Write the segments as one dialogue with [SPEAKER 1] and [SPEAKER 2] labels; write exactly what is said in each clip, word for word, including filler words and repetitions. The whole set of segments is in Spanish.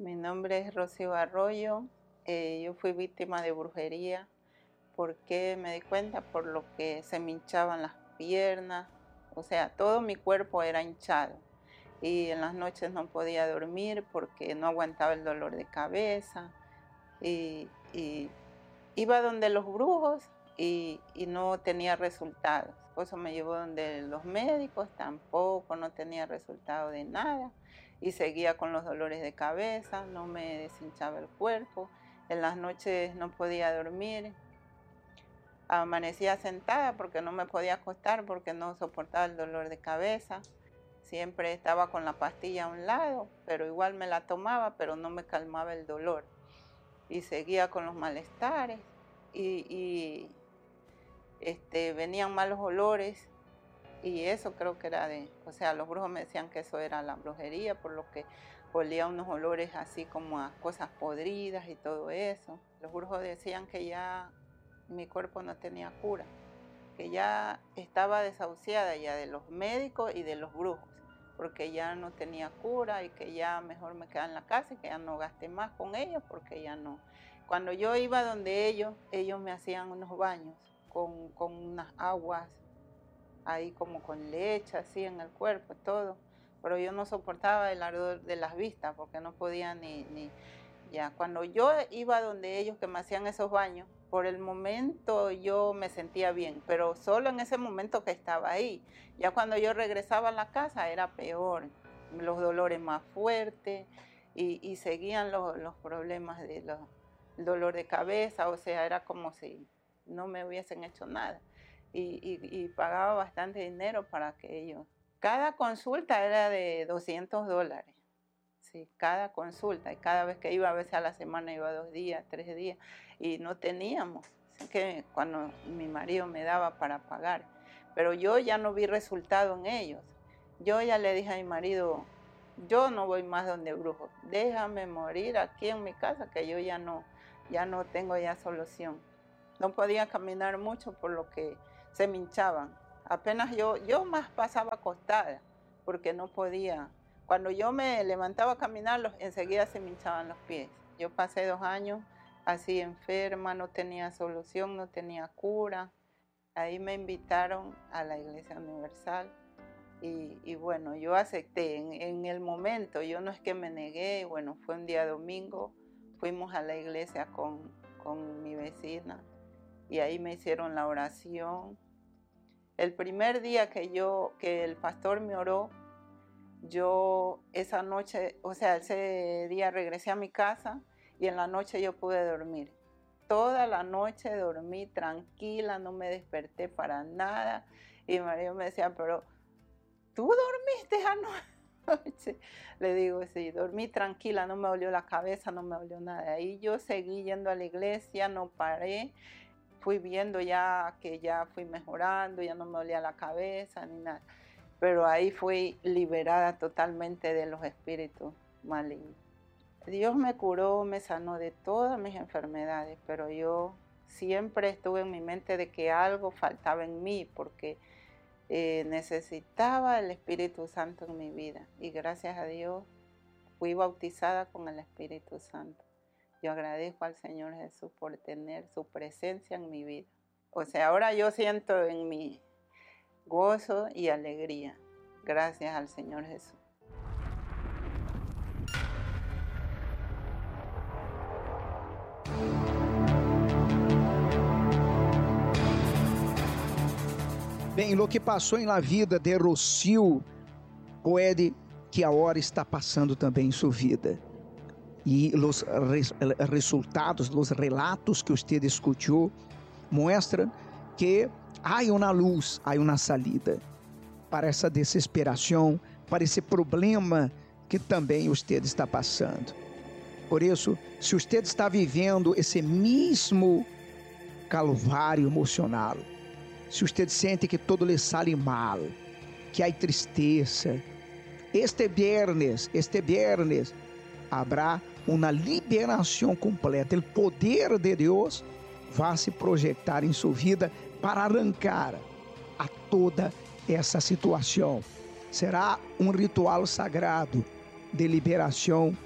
[SPEAKER 1] Mi nombre es Rocío Arroyo. Eh, yo fui víctima de brujería. ¿Por qué me di cuenta? Por lo que se me hinchaban las piernas. O sea, todo mi cuerpo era hinchado. Y en las noches no podía dormir porque no aguantaba el dolor de cabeza. Y, y iba donde los brujos y, y no tenía resultados. Por eso me llevó donde los médicos, tampoco, no tenía resultado de nada. Y seguía con los dolores de cabeza, no me deshinchaba el cuerpo. En las noches no podía dormir. Amanecía sentada porque no me podía acostar porque no soportaba el dolor de cabeza. Siempre estaba con la pastilla a un lado, pero igual me la tomaba, pero no me calmaba el dolor. Y seguía con los malestares y, y este, venían malos olores. Y eso creo que era de, o sea, los brujos me decían que eso era la brujería, por lo que olía unos olores así como a cosas podridas y todo eso. Los brujos decían que ya mi cuerpo no tenía cura, que ya estaba desahuciada ya de los médicos y de los brujos, porque ya no tenía cura y que ya mejor me quedaba en la casa y que ya no gasté más con ellos porque ya no. Cuando yo iba donde ellos, ellos me hacían unos baños con, con unas aguas ahí como con leche, así en el cuerpo, todo. Pero yo no soportaba el ardor de las vistas porque no podía ni, ni... Ya, cuando yo iba donde ellos que me hacían esos baños, por el momento yo me sentía bien, pero solo en ese momento que estaba ahí. Ya cuando yo regresaba a la casa era peor, los dolores más fuertes y, y seguían los, los problemas de los, el dolor de cabeza, o sea, era como si no me hubiesen hecho nada. Y, y, y pagaba bastante dinero para que ellos... Cada consulta era de doscientos dólares, sí, cada consulta. Y cada vez que iba, a veces a la semana iba dos días, tres días, y no teníamos. Así que cuando mi marido me daba para pagar. Pero yo ya no vi resultado en ellos. Yo ya le dije a mi marido, yo no voy más donde brujos. Déjame morir aquí en mi casa, que yo ya no, ya no tengo ya solución. No podía caminar mucho por lo que se me hinchaban. Apenas yo, yo más pasaba acostada porque no podía. Cuando yo me levantaba a caminar, los, enseguida se me hinchaban los pies. Yo pasé dos años así enferma, no tenía solución, no tenía cura. Ahí me invitaron a la Iglesia Universal y, y bueno, yo acepté. En, en el momento, yo no es que me negué, bueno, fue un día domingo, fuimos a la iglesia con, con mi vecina y ahí me hicieron la oración. El primer día que yo, que el pastor me oró, yo esa noche, o sea, ese día regresé a mi casa y en la noche yo pude dormir. Toda la noche dormí tranquila, no me desperté para nada. Y mi marido me decía, pero ¿tú dormiste anoche? Le digo, sí, dormí tranquila, no me dolió la cabeza, no me dolió nada. Ahí yo seguí yendo a la iglesia, no paré. Fui viendo ya que ya fui mejorando, ya no me dolía la cabeza ni nada. Pero ahí fui liberada totalmente de los espíritus malignos. Dios me curó, me sanó de todas mis enfermedades, pero yo siempre estuve en mi mente de que algo faltaba en mí porque eh, necesitaba el Espíritu Santo en mi vida. Y gracias a Dios fui bautizada con el Espíritu Santo. Yo agradezco al Señor Jesús por tener su presencia en mi vida. O sea, ahora yo siento en mí gozo y alegría. Gracias al Señor Jesús.
[SPEAKER 2] Bem, lo que passou em la vida de Rocío, pode que agora está passando também em sua vida. E os res, resultados, os relatos que você discutiu, mostram que há uma luz, há uma salida para essa desesperação, para esse problema que também você está passando. Por isso, se você está vivendo esse mesmo calvário emocional, se você sente que todo lhe sale mal, que há tristeza, este viernes, este viernes, habrá uma liberação completa. O poder de Deus vai se projetar em sua vida para arrancar a toda essa situação. Será um ritual sagrado de liberação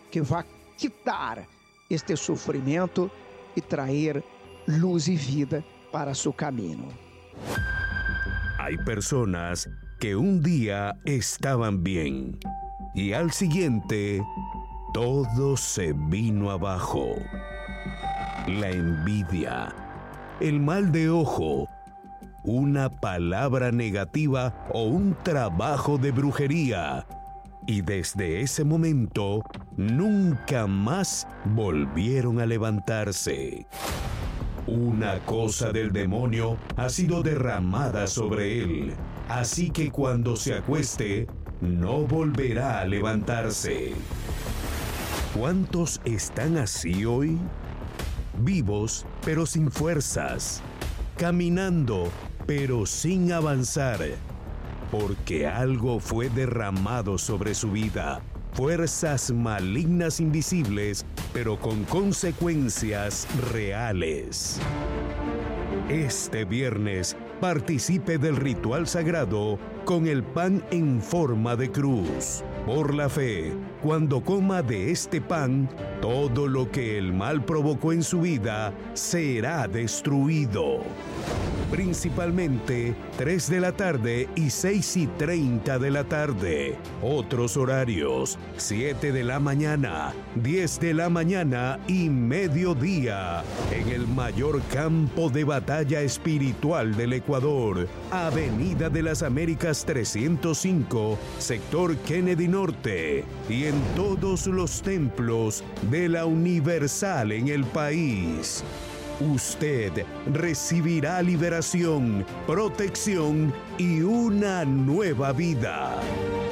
[SPEAKER 2] que vai quitar este sofrimento e trazer luz e vida para seu caminho.
[SPEAKER 3] Hay personas que un día estaban bien y al siguiente todo se vino abajo. La envidia, el mal de ojo, una palabra negativa o un trabajo de brujería. Y desde ese momento nunca más volvieron a levantarse. Una cosa del demonio ha sido derramada sobre él, así que cuando se acueste, no volverá a levantarse. ¿Cuántos están así hoy? Vivos, pero sin fuerzas. Caminando, pero sin avanzar. Porque algo fue derramado sobre su vida. Fuerzas malignas invisibles, pero con consecuencias reales. Este viernes, participe del ritual sagrado con el pan en forma de cruz. Por la fe, cuando coma de este pan, todo lo que el mal provocó en su vida será destruido. Principalmente tres de la tarde y seis y treinta de la tarde. Otros horarios, siete de la mañana, diez de la mañana y mediodía. En el mayor campo de batalla espiritual del Ecuador, Avenida de las Américas trescientos cinco, sector Kennedy Norte. Y en todos los templos de la Universal en el país. Usted recibirá liberación, protección y una nueva vida.